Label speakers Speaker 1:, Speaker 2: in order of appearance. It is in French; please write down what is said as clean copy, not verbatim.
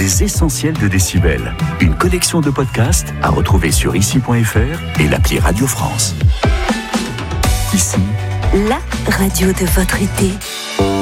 Speaker 1: les essentiels de Décibel. Une collection de podcasts à retrouver sur ici.fr et l'appli Radio France. Ici,
Speaker 2: la radio de votre été.